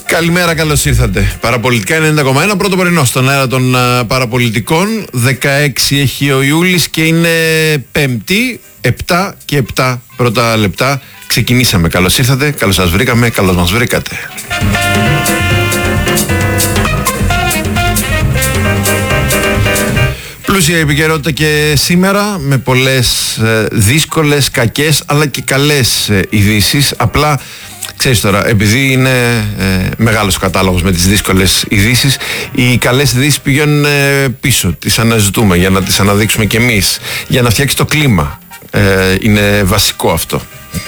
Καλημέρα, καλώς ήρθατε. Παραπολιτικά 90,1, πρώτο πρωινό στον αέρα των παραπολιτικών. 16 έχει ο Ιούλης και είναι Πέμπτη, 7 και 7 πρώτα λεπτά. Ξεκινήσαμε. Καλώς ήρθατε, καλώς σας βρήκαμε, καλώς μας βρήκατε. Πλούσια επικαιρότητα και σήμερα με πολλές δύσκολες, κακές αλλά και καλές ειδήσεις. Απλά ξέρεις τώρα, επειδή είναι μεγάλος ο κατάλογος με τις δύσκολες ειδήσεις, οι καλές ειδήσεις πηγαίνουν πίσω, τις αναζητούμε για να τις αναδείξουμε κι εμείς, για να φτιάξει το κλίμα. Είναι βασικό αυτό.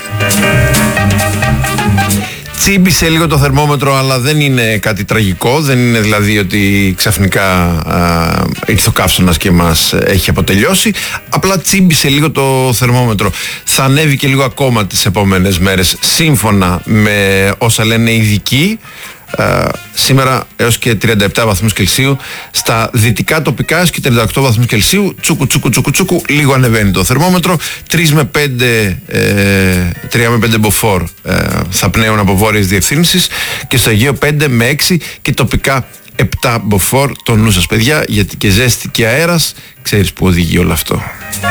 Τσίμπησε λίγο το θερμόμετρο, αλλά δεν είναι κάτι τραγικό. Δεν είναι δηλαδή ότι ξαφνικά ήρθε ο καύσωνας και μας έχει αποτελειώσει. Απλά τσίμπησε λίγο το θερμόμετρο. Θα ανέβει και λίγο ακόμα τις επόμενες μέρες, σύμφωνα με όσα λένε οι ειδικοί. Σήμερα έως και 37 βαθμούς Κελσίου, στα δυτικά τοπικά έως και 38 βαθμούς Κελσίου. Τσούκου, λίγο ανεβαίνει το θερμόμετρο. 3 με 5 μποφόρ θα πνέουν από βόρειες διευθύνσεις, και στο Αιγαίο 5 με 6 και τοπικά 7 μποφόρ. Το νου σας, παιδιά, γιατί και ζέστη και αέρας, ξέρεις που οδηγεί όλο αυτό.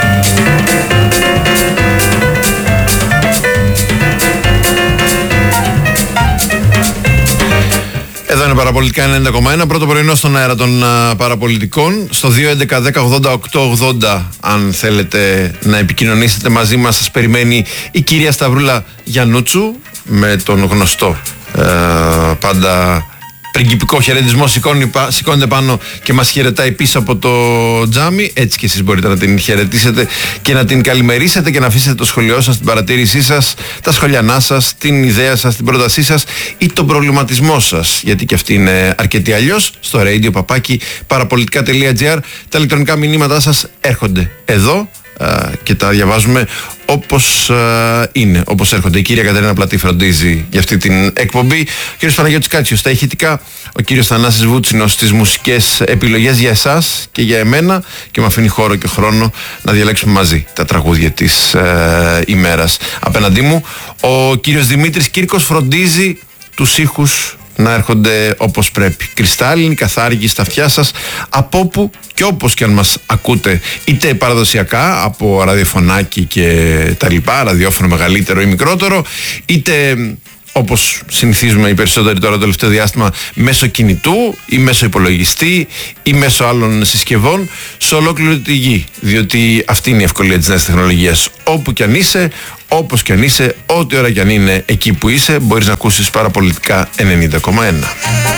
Εδώ είναι Παραπολιτικά 90,1, πρώτο πρωινό στον αέρα των παραπολιτικών. Στο 211-1080-880, αν θέλετε να επικοινωνήσετε μαζί μας, σας περιμένει η κυρία Σταυρούλα Γιαννούτσου με τον γνωστό πάντα πριγκιπικό χαιρετισμό. Σηκώνεται πάνω και μας χαιρετάει πίσω από το τζάμι. Έτσι και εσείς μπορείτε να την χαιρετήσετε και να την καλημερίσετε και να αφήσετε το σχολείο σας, την παρατήρησή σας, τα σχολιανά σας, την ιδέα σας, την πρότασή σας ή τον προβληματισμό σας, γιατί και αυτή είναι αρκετή. Αλλιώς στο radio.parapolitica.gr τα ηλεκτρονικά μηνύματά σας έρχονται εδώ και τα διαβάζουμε όπως είναι, όπως έρχονται. Η κυρία Κατερίνα Πλατή φροντίζει για αυτή την εκπομπή. Ο κύριος Παναγιώτης Κάτσιος στα ηχητικά. Ο κύριος Θανάσης Βούτσινος στις μουσικές επιλογές για εσάς και για εμένα, και με αφήνει χώρο και χρόνο να διαλέξουμε μαζί τα τραγούδια της ημέρας. Απέναντί μου ο κύριος Δημήτρης Κύρκος φροντίζει τους ήχους να έρχονται όπως πρέπει. Κρυστάλλινοι, καθάργοι στα αυτιά σας, από όπου και όπως και αν μας ακούτε, είτε παραδοσιακά από ραδιοφωνάκι και τα λοιπά, ραδιόφωνο μεγαλύτερο ή μικρότερο, είτε όπως συνηθίζουμε οι περισσότεροι τώρα το τελευταίο διάστημα, μέσω κινητού ή μέσω υπολογιστή ή μέσω άλλων συσκευών, σε ολόκληρη τη γη. Διότι αυτή είναι η ευκολία της νέας τεχνολογίας. Όπου κι αν είσαι, όπως κι αν είσαι, ό,τι ώρα κι αν είναι εκεί που είσαι, μπορείς να ακούσεις Παραπολιτικά 90,1.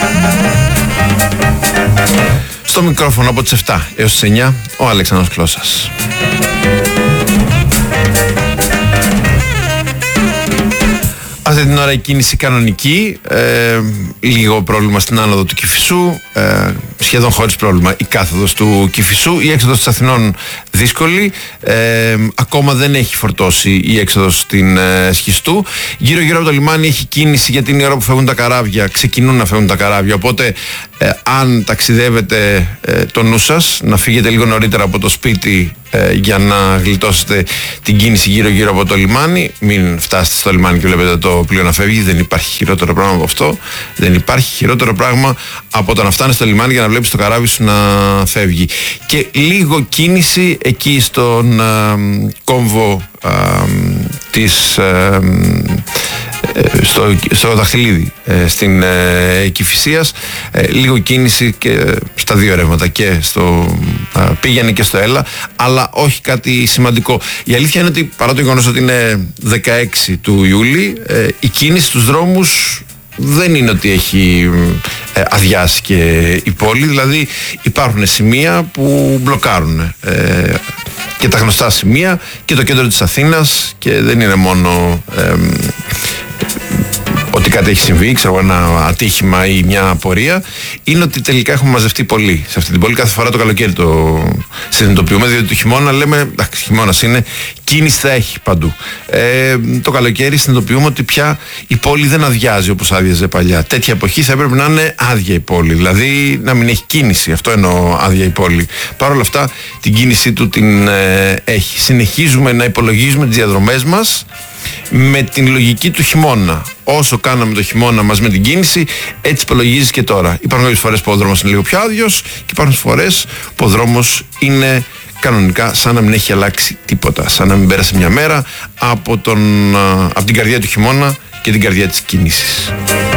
Στο μικρόφωνο από τις 7 έως τις 9, ο Αλέξανδρος Κλώσας. Αυτή την ώρα η κίνηση κανονική, λίγο πρόβλημα στην άνοδο του Κηφισού, σχεδόν χωρίς πρόβλημα η κάθοδος του Κηφισού. Η έξοδος της Αθηνών δύσκολη, ακόμα δεν έχει φορτώσει η έξοδος στην Σχιστού. Γύρω από το λιμάνι έχει κίνηση, γιατί είναι η ώρα που φεύγουν τα καράβια, ξεκινούν να φεύγουν τα καράβια, οπότε αν ταξιδεύετε το νου σας, να φύγετε λίγο νωρίτερα από το σπίτι για να γλιτώσετε την κίνηση γύρω από το λιμάνι. Μην φτάσετε στο λιμάνι και βλέπετε το πλοίο να φεύγει. Δεν υπάρχει χειρότερο πράγμα από αυτό. Δεν υπάρχει χειρότερο πράγμα από το να φτάνεις στο λιμάνι για να βλέπεις το καράβι σου να φεύγει. Και λίγο κίνηση εκεί στον κόμβο της στο Δαχτυλίδι, στην Κηφισίας, λίγο κίνηση και στα δύο ρεύματα, και στο πήγαινε και στο έλα, αλλά όχι κάτι σημαντικό. Η αλήθεια είναι ότι παρά το γεγονός ότι είναι 16 του Ιούλη, η κίνηση στους δρόμους δεν είναι ότι έχει αδειάσει και η πόλη. Δηλαδή υπάρχουν σημεία που μπλοκάρουν, και τα γνωστά σημεία και το κέντρο της Αθήνας, και δεν είναι μόνο ότι κάτι έχει συμβεί, ξέρω, ένα ατύχημα ή μια απορία, είναι ότι τελικά έχουμε μαζευτεί πολύ σε αυτή την πόλη. Κάθε φορά το καλοκαίρι το συνειδητοποιούμε, διότι το χειμώνα λέμε, εντάξει, χειμώνας είναι, κίνηση θα έχει παντού. Το καλοκαίρι συνειδητοποιούμε ότι πια η πόλη δεν αδειάζει όπως άδειαζε παλιά. Τέτοια εποχή θα έπρεπε να είναι άδεια η πόλη, δηλαδή να μην έχει κίνηση. Αυτό εννοώ, άδεια η πόλη. Παρ' όλα αυτά την κίνησή του την έχει. Συνεχίζουμε να υπολογίζουμε τις διαδρομές μας με την λογική του χειμώνα. Όσο κάναμε το χειμώνα μας με την κίνηση, έτσι υπολογίζεις και τώρα. Υπάρχουν κάποιες φορές που ο δρόμος είναι λίγο πιο άδειος και υπάρχουν φορές που ο δρόμος είναι κανονικά σαν να μην έχει αλλάξει τίποτα, σαν να μην πέρασε μια μέρα από την καρδιά του χειμώνα και την καρδιά της κίνησης.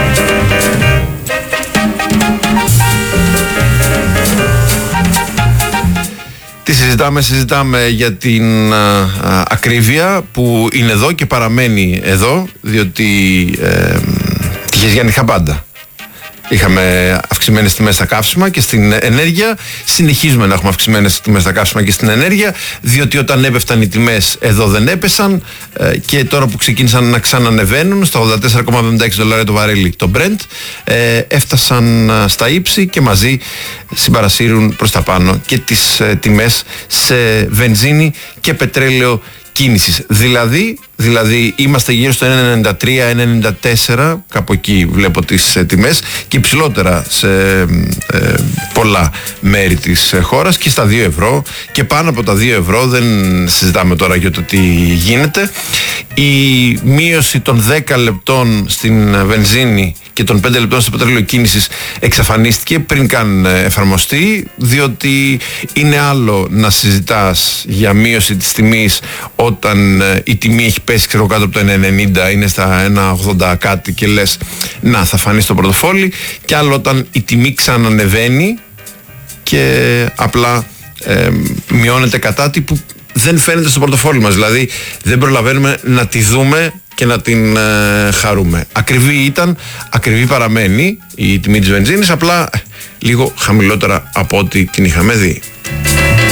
Τι συζητάμε για την ακρίβεια που είναι εδώ και παραμένει εδώ, διότι τυχές Γιάννη είχα πάντα. Είχαμε αυξημένες τιμές στα καύσιμα και στην ενέργεια. Συνεχίζουμε να έχουμε αυξημένες τιμές στα καύσιμα και στην ενέργεια, διότι όταν έπεφταν οι τιμές εδώ δεν έπεσαν και τώρα που ξεκίνησαν να ξανανεβαίνουν στα $84,76 το βαρέλι το Brent, έφτασαν στα ύψη και μαζί συμπαρασύρουν προς τα πάνω και τις τιμές σε βενζίνη και πετρέλαιο κίνησης. Δηλαδή είμαστε γύρω στο 1,93-1,94, κάπου εκεί βλέπω τις τιμές, και υψηλότερα σε πολλά μέρη της χώρας και στα 2 ευρώ και πάνω από τα 2 ευρώ. Δεν συζητάμε τώρα για το τι γίνεται. Η μείωση των 10 λεπτών στην βενζίνη και των 5 λεπτών στο πετρέλαιο κίνησης εξαφανίστηκε πριν καν εφαρμοστεί, διότι είναι άλλο να συζητάς για μείωση της τιμής όταν η τιμή έχει πέσει κάτω από το 1,90, είναι στα 1,80 κάτι και λες να θα φανεί στο πορτοφόλι, και άλλο όταν η τιμή ξανανεβαίνει και απλά μειώνεται κατά τι που δεν φαίνεται στο πορτοφόλι μας, δηλαδή δεν προλαβαίνουμε να τη δούμε και να την χαρούμε. Ακριβή ήταν, ακριβή παραμένει η τιμή της βενζίνης, απλά λίγο χαμηλότερα από ό,τι την είχαμε δει.